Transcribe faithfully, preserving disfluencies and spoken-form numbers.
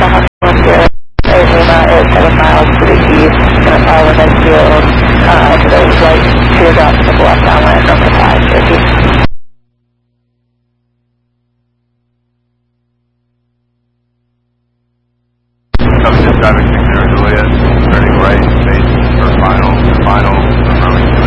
the hospital here. Arizona is seven miles to the east, going to follow the field uh, to those white teardrops to go up downwind from the five fifty. I was just driving six zero Juliet, turning right, base for final, final, approach.